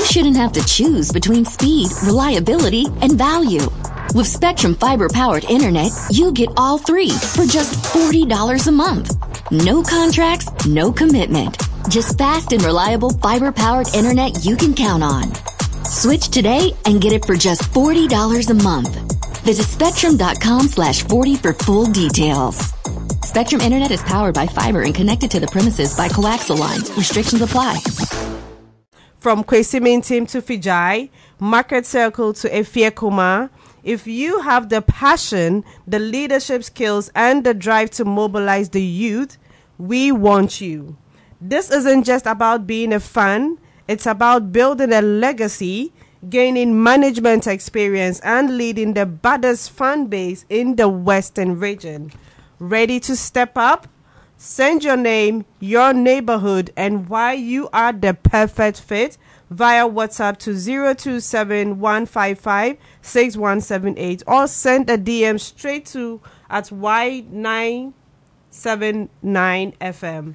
shouldn't have to choose between speed, reliability, and value. With Spectrum fiber-powered internet, you get all three for just $40 a month. No contracts, no commitment. Just fast and reliable fiber-powered internet you can count on. Switch today and get it for just $40 a month. Visit spectrum.com/40 for full details. Spectrum Internet is powered by fiber and connected to the premises by coaxial lines. Restrictions apply. From Kwesi Mintim to Fijai, Market Circle to Efiekuma, if you have the passion, the leadership skills, and the drive to mobilize the youth, we want you. This isn't just about being a fan, it's about building a legacy, gaining management experience, and leading the baddest fan base in the Western region. Ready to step up? Send your name, your neighborhood, and why you are the perfect fit via WhatsApp to 027-155-6178 or send a DM straight to at Y979FM.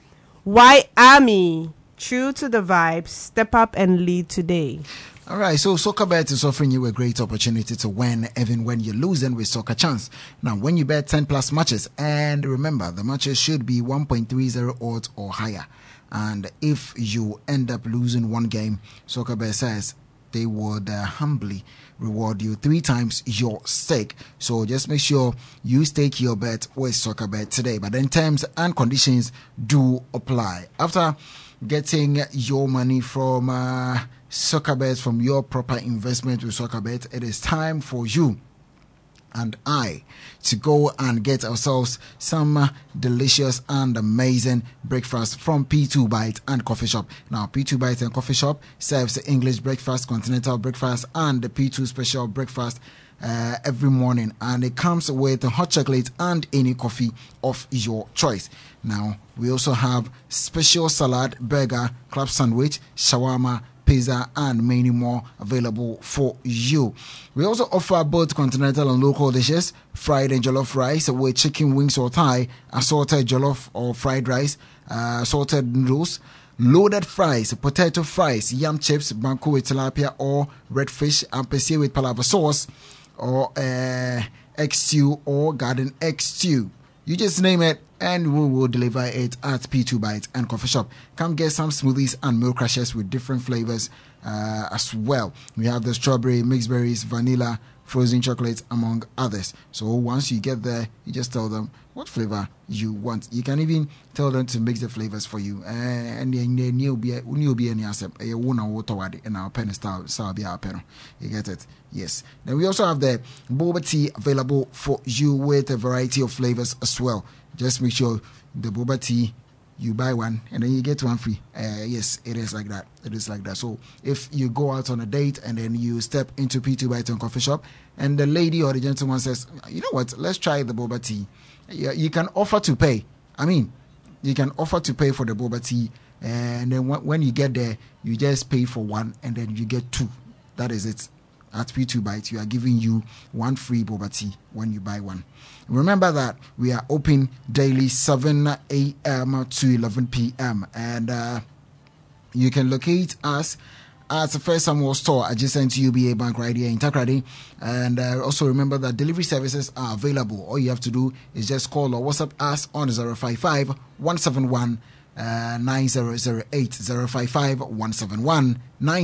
Y Army, true to the vibes, step up and lead today. All right, so SoccerBet is offering you a great opportunity to win even when you're losing with Soccer Chance. Now, when you bet 10 plus matches, and remember, the matches should be 1.30 odds or higher. And if you end up losing one game, SoccerBet says they would humbly reward you 3 times your stake. So just make sure you stake your bet with SoccerBet today. But then terms and conditions do apply. After getting your money from SoccerBet, from your proper investment with SoccerBet, it is time for you and I to go and get ourselves some delicious and amazing breakfast from P2 Bite and Coffee Shop. Now, P2 Bite and Coffee Shop serves the English breakfast, continental breakfast, and the P2 special breakfast every morning, and it comes with hot chocolate and any coffee of your choice. Now, we also have special salad, burger, club sandwich, shawarma, pizza, and many more available for you. We also offer both continental and local dishes: fried and jollof rice with chicken wings or thigh, assorted jollof or fried rice, assorted noodles, loaded fries, potato fries, yam chips, banku with tilapia or red fish, and pesi with palava sauce, or egg stew or garden egg stew. You just name it, and we will deliver it at P2 Bite and Coffee Shop. Come get some smoothies and milk crushes with different flavors as well. We have the strawberry, mixed berries, vanilla, frozen chocolate, among others. So once you get there, you just tell them what flavor you want. You can even tell them to mix the flavors for you. And then you'll be any accept a one water in our pen style be our pen. You get it? Yes. Then we also have the boba tea available for you with a variety of flavors as well. Just make sure the boba tea, you buy one and then you get one free. Yes, it is like that. It is like that. So if you go out on a date and then you step into P2 Bite and Coffee Shop and the lady or the gentleman says, you know what, let's try the boba tea. You can offer to pay. You can offer to pay for the boba tea, and then when you get there, you just pay for one and then you get 2. That is it. At P2 Bite, you are giving you one free boba tea when you buy one. Remember that we are open daily 7 a.m. to 11 p.m. and you can locate us at the First Samuel store adjacent to UBA Bank right here in Takrady. And also remember that delivery services are available. All you have to do is just call or WhatsApp us on 055 171 9008 055 171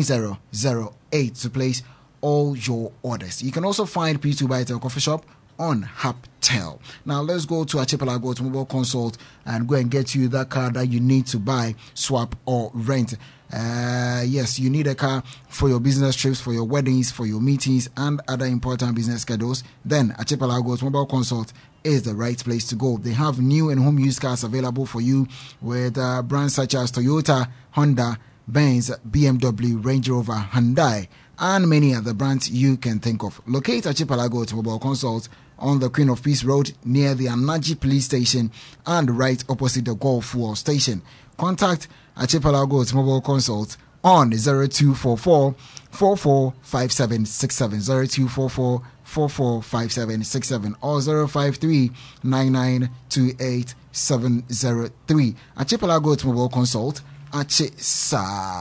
9008 to place all your orders. You can also find P2 Bite and Coffee Shop on Haptel. Now let's go to Archipelago Automobile Consult and go and get you that car that you need to buy, swap, or rent. Yes, you need a car for your business trips, for your weddings, for your meetings, and other important business schedules. Then Archipelago Automobile Consult is the right place to go. They have new and home used cars available for you with brands such as Toyota, Honda, Benz, BMW, Range Rover, Hyundai, and many other brands you can think of. Locate Archipelago Automobile Consult on the Queen of Peace Road near the Anaji Police Station and right opposite the Gulf War Station. Contact Archipelago Automobile Consult on 0244 445767 0244 445767 or 053 9928 703. Archipelago Automobile Consult, Achisa.